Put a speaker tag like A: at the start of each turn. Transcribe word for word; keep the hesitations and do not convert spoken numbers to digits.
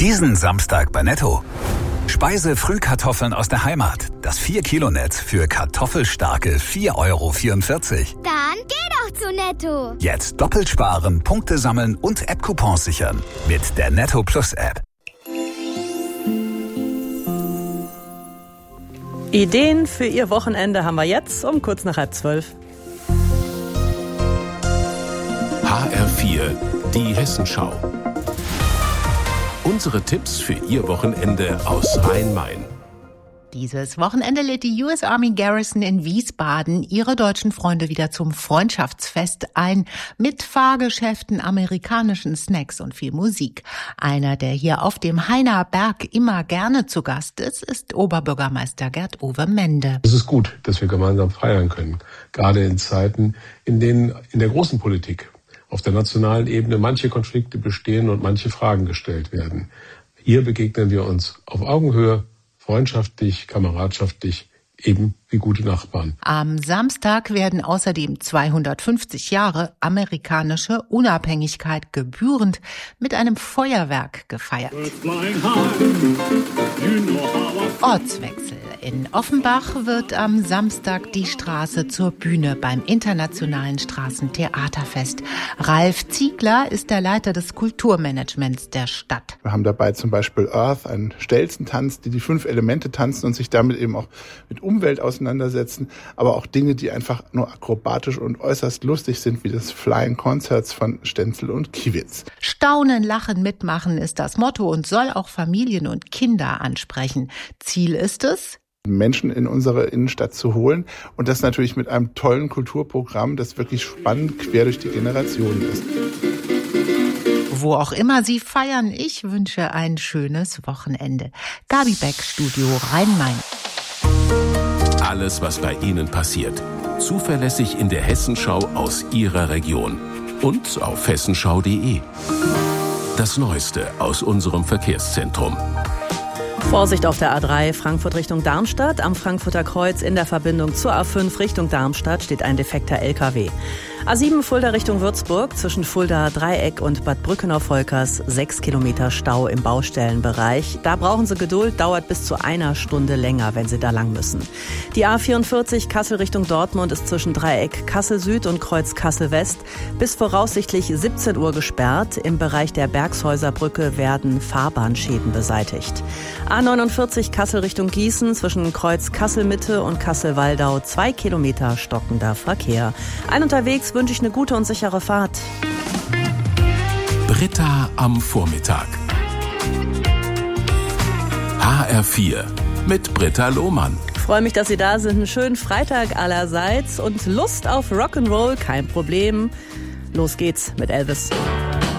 A: Diesen Samstag bei Netto. Speise-Frühkartoffeln aus der Heimat. Das vier Kilo Netz für kartoffelstarke vier Euro vierundvierzig.
B: Dann geh doch zu Netto.
A: Jetzt doppelt sparen, Punkte sammeln und App-Coupons sichern. Mit der Netto Plus App.
C: Ideen für Ihr Wochenende haben wir jetzt um kurz nach halb zwölf.
D: H R vier, die Hessenschau. Unsere Tipps für Ihr Wochenende aus Rhein-Main.
E: Dieses Wochenende lädt die U S Army Garrison in Wiesbaden ihre deutschen Freunde wieder zum Freundschaftsfest ein. Mit Fahrgeschäften, amerikanischen Snacks und viel Musik. Einer, der hier auf dem Hainer Berg immer gerne zu Gast ist, ist Oberbürgermeister Gerd-Uwe Mende.
F: Es ist gut, dass wir gemeinsam feiern können. Gerade in Zeiten, in denen in der großen Politik auf der nationalen Ebene manche Konflikte bestehen und manche Fragen gestellt werden. Hier begegnen wir uns auf Augenhöhe, freundschaftlich, kameradschaftlich, eben wie gute Nachbarn.
E: Am Samstag werden außerdem zweihundertfünfzig Jahre amerikanische Unabhängigkeit gebührend mit einem Feuerwerk gefeiert. Ortswechsel. In Offenbach wird am Samstag die Straße zur Bühne beim Internationalen Straßentheaterfest. Ralf Ziegler ist der Leiter des Kulturmanagements der Stadt.
G: Wir haben dabei zum Beispiel Earth, einen Stelzentanz, die die fünf Elemente tanzen und sich damit eben auch mit Umwelt auseinandersetzen, aber auch Dinge, die einfach nur akrobatisch und äußerst lustig sind, wie das Flying Concerts von Stenzel und Kiewitz.
E: Staunen, lachen, mitmachen ist das Motto und soll auch Familien und Kinder ansprechen. Ziel ist es,
G: Menschen in unsere Innenstadt zu holen und das natürlich mit einem tollen Kulturprogramm, das wirklich spannend quer durch die Generationen ist.
E: Wo auch immer Sie feiern, ich wünsche ein schönes Wochenende. Gabi Beck, Studio Rhein-Main.
D: Alles, was bei Ihnen passiert. Zuverlässig in der Hessenschau aus Ihrer Region. Und auf hessenschau punkt de. Das Neueste aus unserem Verkehrszentrum.
C: Vorsicht auf der A drei Frankfurt Richtung Darmstadt. Am Frankfurter Kreuz in der Verbindung zur A fünf Richtung Darmstadt steht ein defekter L K W. A sieben Fulda Richtung Würzburg zwischen Fulda Dreieck und Bad Brückenau-Volkers sechs Kilometer Stau im Baustellenbereich. Da brauchen Sie Geduld, dauert bis zu einer Stunde länger, wenn Sie da lang müssen. Die A vierundvierzig Kassel Richtung Dortmund ist zwischen Dreieck Kassel Süd und Kreuz Kassel West bis voraussichtlich siebzehn Uhr gesperrt. Im Bereich der Bergshäuserbrücke werden Fahrbahnschäden beseitigt. A neunundvierzig Kassel Richtung Gießen zwischen Kreuz Kassel Mitte und Kassel Waldau zwei Kilometer stockender Verkehr. Ein unterwegs wünsche ich eine gute und sichere Fahrt.
D: Britta am Vormittag. H R vier mit Britta Lohmann.
C: Ich freue mich, dass Sie da sind. Einen schönen Freitag allerseits und Lust auf Rock'n'Roll, kein Problem. Los geht's mit Elvis.